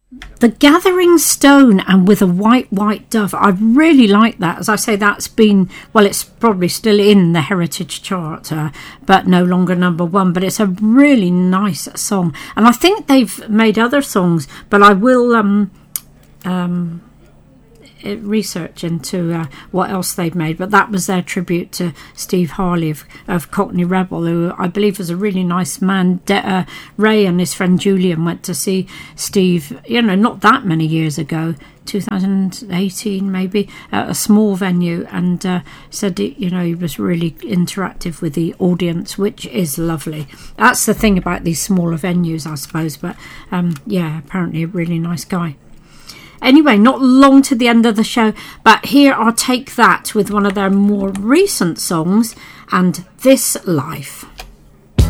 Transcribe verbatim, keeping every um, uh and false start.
The Gathering Stone and With a White, White Dove. I really like that. As I say, that's been, well, it's probably still in the Heritage chart, uh, but no longer number one. But it's a really nice song. And I think they've made other songs, but I will um, um, research into uh, what else they've made. But that was their tribute to Steve Harley of, of Cockney Rebel, who I believe was a really nice man. De- uh, Ray and his friend Julian went to see Steve, you know, not that many years ago, two thousand eighteen maybe, at a small venue, and uh, said, it, you know, he was really interactive with the audience, which is lovely. That's the thing about these smaller venues, I suppose. But um, yeah, apparently a really nice guy. Anyway, not long to the end of the show, but here I'll Take That with one of their more recent songs, and This Life.